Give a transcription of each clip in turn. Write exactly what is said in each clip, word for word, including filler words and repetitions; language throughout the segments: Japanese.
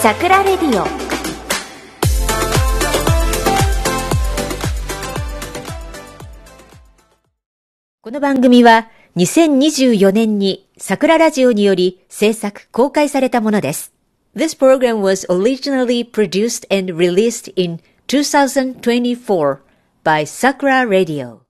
さくらレディオ。この番組はにせんにじゅうよねんにさくらラジオにより制作公開されたものです。This program was originally produced and released in twenty twenty-four by Sakura Radio。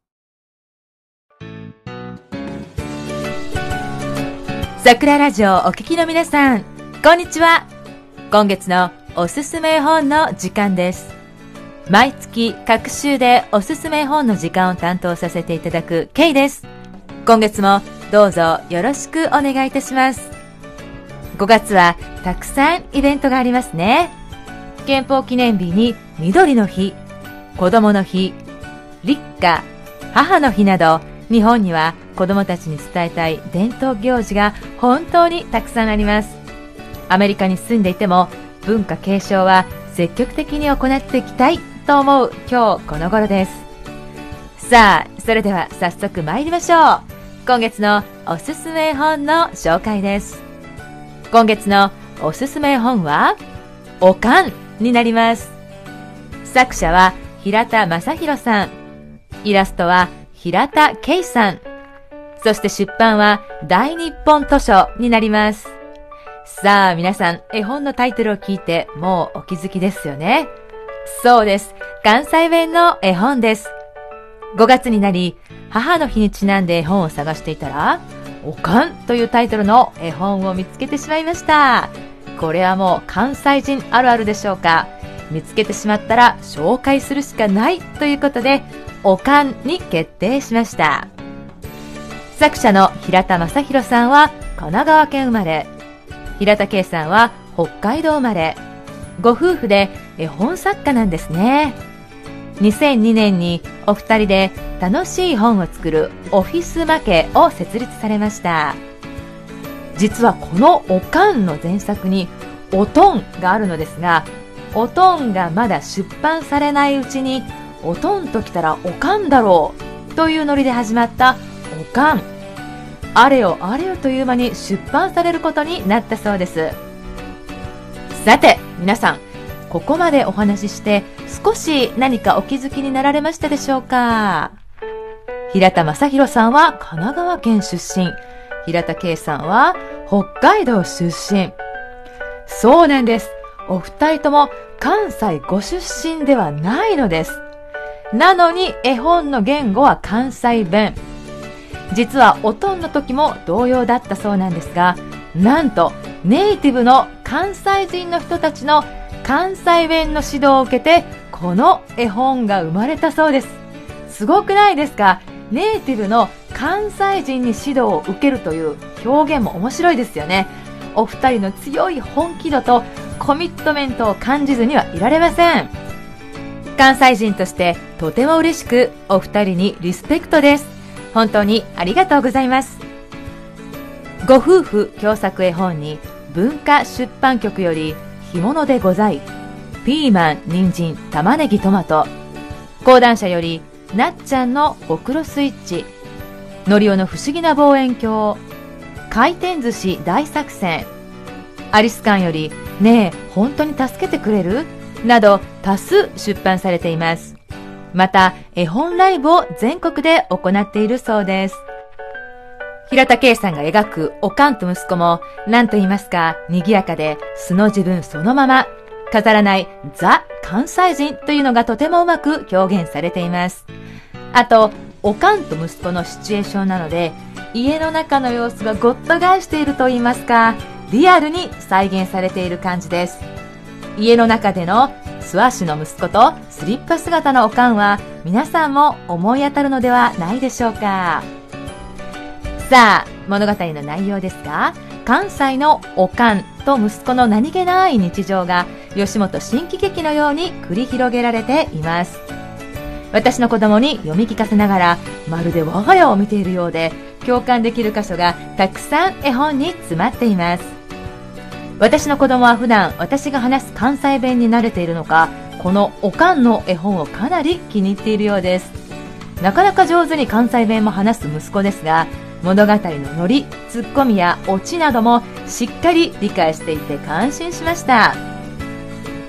さくらラジオお聞きの皆さん、こんにちは。今月のおすすめ本の時間です。毎月各週でおすすめ本の時間を担当させていただく K です。今月もどうぞよろしくお願いいたします。ごがつはたくさんイベントがありますね。憲法記念日に緑の日、子供の日、立夏、母の日など、日本には子供たちに伝えたい伝統行事が本当にたくさんあります。アメリカに住んでいても文化継承は積極的に行っていきたいと思う今日この頃です。さあ、それでは早速参りましょう。今月のおすすめ本の紹介です。今月のおすすめ本はおかんになります。作者は平田正宏さん、イラストは平田圭さん、そして出版は大日本図書になります。さあ皆さん、絵本のタイトルを聞いてもうお気づきですよね。そうです、関西弁の絵本です。ごがつになり、母の日にちなんで絵本を探していたら、おかんというタイトルの絵本を見つけてしまいました。これはもう関西人あるあるでしょうか。見つけてしまったら紹介するしかないということで、おかんに決定しました。作者の平田正宏さんは神奈川県生まれ、平田圭さんは北海道生まれ、ご夫婦で絵本作家なんですね。にせんにねんにお二人で楽しい本を作るオフィスマケを設立されました。実はこのおかんの前作におとんがあるのですが、おとんがまだ出版されないうちに、おとんときたらおかんだろうというノリで始まったおかん。あれよあれよという間に出版されることになったそうです。さて皆さん、ここまでお話しして少し何かお気づきになられましたでしょうか。平田正宏さんは神奈川県出身、平田圭さんは北海道出身。そうなんです。お二人とも関西ご出身ではないのです。なのに絵本の言語は関西弁。実はおとんの時も同様だったそうなんですが、なんとネイティブの関西人の人たちの関西弁の指導を受けて、この絵本が生まれたそうです。すごくないですか。ネイティブの関西人に指導を受けるという表現も面白いですよね。お二人の強い本気度とコミットメントを感じずにはいられません。関西人としてとても嬉しく、お二人にリスペクトです。本当にありがとうございます。ご夫婦共作絵本に文化出版局より干物でござい、ピーマン、人参、玉ねぎ、トマト、講談社よりなっちゃんのほくろスイッチ、のりおの不思議な望遠鏡、回転寿司大作戦、アリス館よりねえ本当に助けてくれるなど多数出版されています。また絵本ライブを全国で行っているそうです。平田圭さんが描くおかんと息子も何と言いますか、賑やかで素の自分そのまま、飾らないザ関西人というのがとてもうまく表現されています。あとおかんと息子のシチュエーションなので、家の中の様子がごった返していると言いますか、リアルに再現されている感じです。家の中での素足の息子とスリッパ姿のおかんは皆さんも思い当たるのではないでしょうか。さあ物語の内容ですが、関西のおかんと息子の何気ない日常が吉本新喜劇のように繰り広げられています。私の子供に読み聞かせながら、まるで我が家を見ているようで共感できる箇所がたくさん絵本に詰まっています。私の子供は普段私が話す関西弁に慣れているのか、このおかんの絵本をかなり気に入っているようです。なかなか上手に関西弁も話す息子ですが、物語のノリ、ツッコミやオチなどもしっかり理解していて感心しました。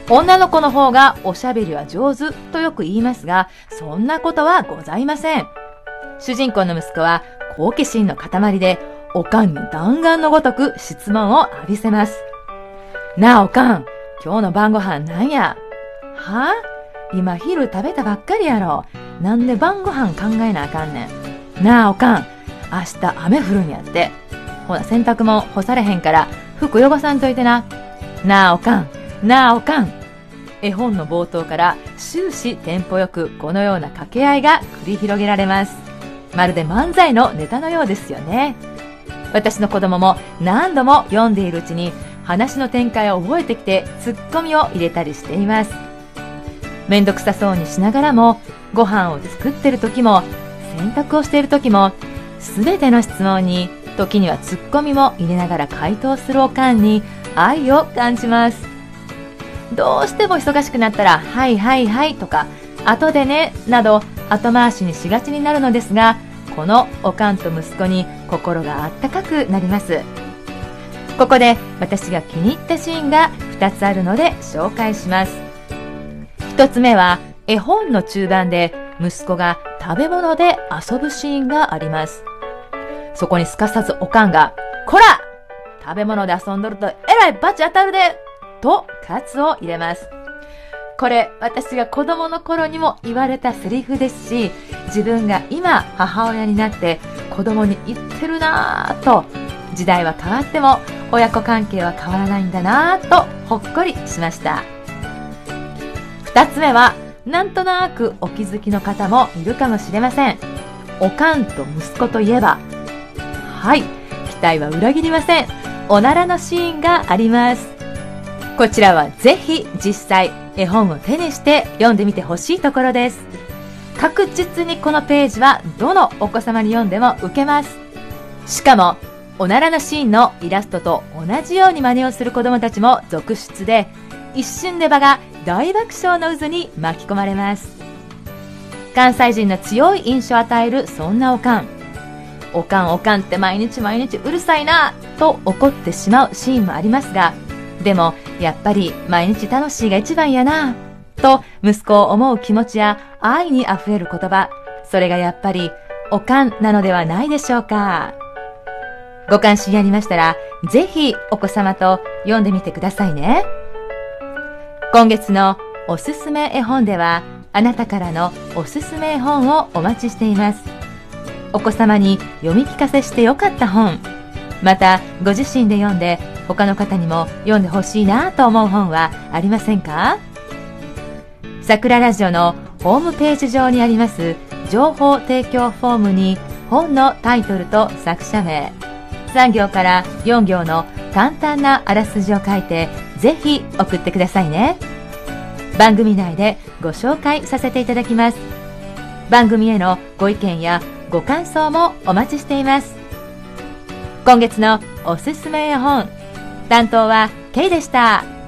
女の子の方がおしゃべりは上手とよく言いますが、そんなことはございません。主人公の息子は好奇心の塊で、おかんに弾丸のごとく質問を浴びせます。なあおかん、今日の晩ご飯なんや？は？今昼食べたばっかりやろ。なんで晩ご飯考えなあかんねん。なあおかん、明日雨降るんやって。ほな洗濯も干されへんから服汚さんといてな。なあおかん、なあおかん。絵本の冒頭から終始テンポよくこのような掛け合いが繰り広げられます。まるで漫才のネタのようですよね。私の子供も何度も読んでいるうちに話の展開を覚えてきてツッコミを入れたりしています。めんどくさそうにしながらも、ご飯を作ってる時も洗濯をしている時も、すべての質問に時にはツッコミも入れながら回答するおかんに愛を感じます。どうしても忙しくなったらはいはいはいとか後でねなど後回しにしがちになるのですが、このおかんと息子に心があったかくなります。ここで私が気に入ったシーンがふたつあるので紹介します。ひとつめは絵本の中盤で息子が食べ物で遊ぶシーンがあります。そこにすかさずおかんが、こら！食べ物で遊んどるとえらい罰当たるでと喝を入れます。これ私が子供の頃にも言われたセリフですし、自分が今母親になって子供に言ってるなぁと、時代は変わっても親子関係は変わらないんだなぁとほっこりしました。二つ目はなんとなくお気づきの方もいるかもしれません。おかんと息子といえば、はい、期待は裏切りません。おならのシーンがあります。こちらはぜひ実際絵本を手にして読んでみてほしいところです。確実にこのページはどのお子様に読んでも受けます。しかもおならのシーンのイラストと同じように真似をする子どもたちも続出で、一瞬で場が大爆笑の渦に巻き込まれます。関西人の強い印象を与えるそんなおかん。おかんおかんって毎日毎日うるさいなと怒ってしまうシーンもありますが、でもやっぱり毎日楽しいが一番やなと息子を思う気持ちや愛にあふれる言葉、それがやっぱりおかんなのではないでしょうか。ご関心ありましたらぜひお子様と読んでみてくださいね。今月のおすすめ絵本では、あなたからのおすすめ絵本をお待ちしています。お子様に読み聞かせしてよかった本、またご自身で読んで他の方にも読んでほしいなと思う本はありませんか？さくらラジオのホームページ上にあります情報提供フォームに本のタイトルと作者名、さん行からよん行の簡単なあらすじを書いてぜひ送ってくださいね。番組内でご紹介させていただきます。番組へのご意見やご感想もお待ちしています。今月のおすすめ絵本、担当はケイでした。